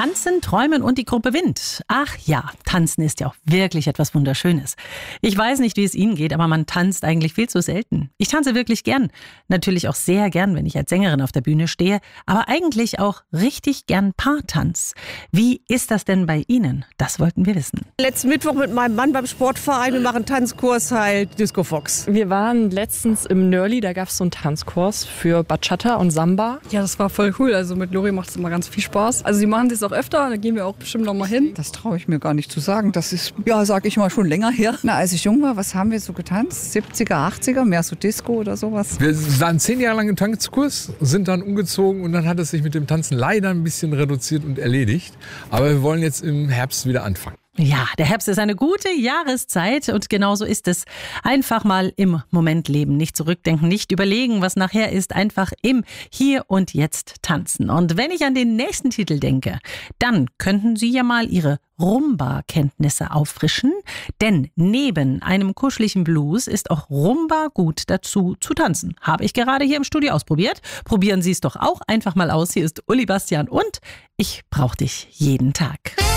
Tanzen, Träumen und die Gruppe Wind. Ach ja, Tanzen ist ja auch wirklich etwas Wunderschönes. Ich weiß nicht, wie es Ihnen geht, aber man tanzt eigentlich viel zu selten. Ich tanze wirklich gern. Natürlich auch sehr gern, wenn ich als Sängerin auf der Bühne stehe, aber eigentlich auch richtig gern Paartanz. Wie ist das denn bei Ihnen? Das wollten wir wissen. Letzten Mittwoch mit meinem Mann beim Sportverein. Wir machen Tanzkurs halt Disco Fox. Wir waren letztens im Nörli, da gab es so einen Tanzkurs für Bachata und Samba. Ja, das war voll cool. Also mit Lori macht es immer ganz viel Spaß. Also sie machen das auch öfter, da gehen wir auch bestimmt noch mal hin. Das traue ich mir gar nicht zu sagen. Das ist, ja, sag ich mal, schon länger her. Na, als ich jung war, was haben wir so getanzt? 70er, 80er, mehr so Disco oder sowas? Wir waren 10 Jahre lang im Tanzkurs, sind dann umgezogen und dann hat es sich mit dem Tanzen leider ein bisschen reduziert und erledigt. Aber wir wollen jetzt im Herbst wieder anfangen. Ja, der Herbst ist eine gute Jahreszeit und genauso ist es. Einfach mal im Moment leben, nicht zurückdenken, nicht überlegen, was nachher ist, einfach im Hier und Jetzt tanzen. Und wenn ich an den nächsten Titel denke, dann könnten Sie ja mal Ihre Rumba-Kenntnisse auffrischen, denn neben einem kuscheligen Blues ist auch Rumba gut dazu zu tanzen. Habe ich gerade hier im Studio ausprobiert. Probieren Sie es doch auch einfach mal aus. Hier ist Uli Bastian und ich brauch dich jeden Tag.